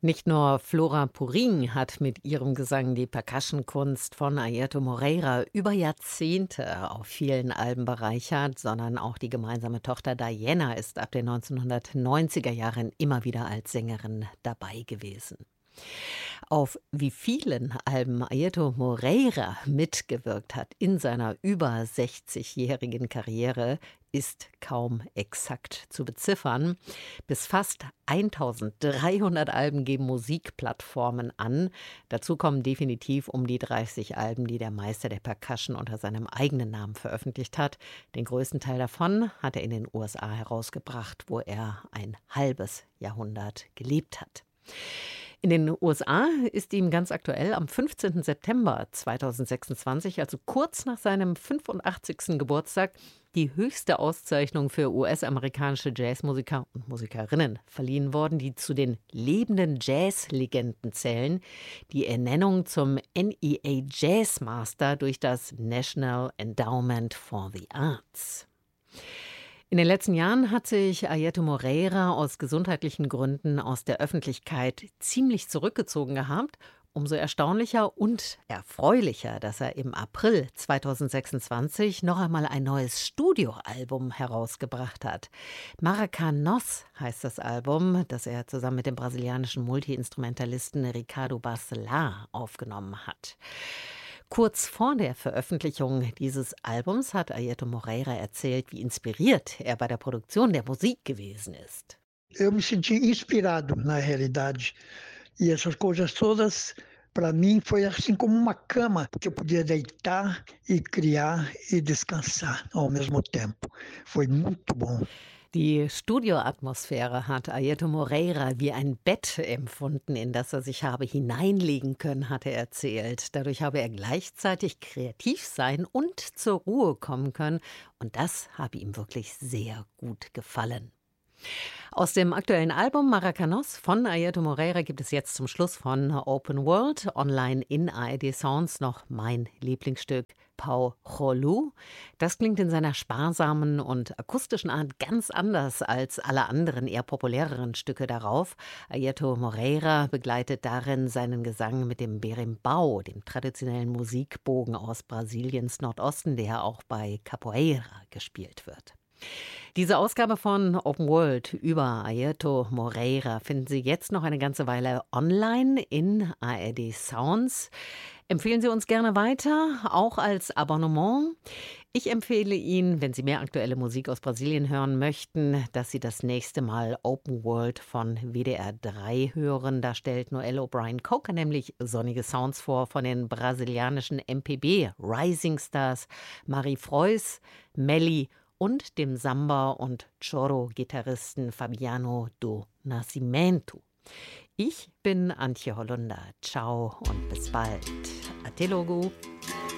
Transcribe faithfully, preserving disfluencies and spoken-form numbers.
Nicht nur Flora Purin hat mit ihrem Gesang die Percussion-Kunst von Airto Moreira über Jahrzehnte auf vielen Alben bereichert, sondern auch die gemeinsame Tochter Diana ist ab den neunzehnhundertneunziger Jahren immer wieder als Sängerin dabei gewesen. Auf wie vielen Alben Airto Moreira mitgewirkt hat in seiner über sechzigjährigen Karriere, ist kaum exakt zu beziffern. Bis fast eintausenddreihundert Alben geben Musikplattformen an. Dazu kommen definitiv um die dreißig Alben, die der Meister der Percussion unter seinem eigenen Namen veröffentlicht hat. Den größten Teil davon hat er in den U S A herausgebracht, wo er ein halbes Jahrhundert gelebt hat. In den U S A ist ihm ganz aktuell am fünfzehnten September zweitausendsechsundzwanzig, also kurz nach seinem fünfundachtzigsten Geburtstag, die höchste Auszeichnung für U S-amerikanische Jazzmusiker und Musikerinnen verliehen worden, die zu den lebenden Jazzlegenden zählen. Die Ernennung zum N E A Jazz Master durch das National Endowment for the Arts. In den letzten Jahren hat sich Airto Moreira aus gesundheitlichen Gründen aus der Öffentlichkeit ziemlich zurückgezogen gehabt. Umso erstaunlicher und erfreulicher, dass er im April zweitausendsechsundzwanzig noch einmal ein neues Studioalbum herausgebracht hat. Maracanós heißt das Album, das er zusammen mit dem brasilianischen Multiinstrumentalisten Ricardo Bacelar aufgenommen hat. Kurz vor der Veröffentlichung dieses Albums hat Airto Moreira erzählt, wie inspiriert er bei der Produktion der Musik gewesen ist. Eu me senti inspirado, na realidade. E essas coisas todas, para mim, foi assim como uma cama que eu podia deitar e criar e descansar ao mesmo tempo. Foi muito bom. Die Studioatmosphäre hat Airto Moreira wie ein Bett empfunden, in das er sich habe hineinlegen können, hat er erzählt. Dadurch habe er gleichzeitig kreativ sein und zur Ruhe kommen können. Und das habe ihm wirklich sehr gut gefallen. Aus dem aktuellen Album Maracanós von Airto Moreira gibt es jetzt zum Schluss von Open World online in A R D Sounds noch mein Lieblingsstück Pau Xolu. Das klingt in seiner sparsamen und akustischen Art ganz anders als alle anderen eher populäreren Stücke darauf. Airto Moreira begleitet darin seinen Gesang mit dem Berimbau, dem traditionellen Musikbogen aus Brasiliens Nordosten, der auch bei Capoeira gespielt wird. Diese Ausgabe von Open World über Airto Moreira finden Sie jetzt noch eine ganze Weile online in A R D Sounds. Empfehlen Sie uns gerne weiter, auch als Abonnement. Ich empfehle Ihnen, wenn Sie mehr aktuelle Musik aus Brasilien hören möchten, dass Sie das nächste Mal Open World von W D R drei hören. Da stellt Noel O'Brien Coker nämlich sonnige Sounds vor von den brasilianischen M P B Rising Stars Mari Freus, Melly und dem Samba- und Choro-Gitarristen Fabiano do Nascimento. Ich bin Antje Hollunder. Ciao und bis bald. Até logo.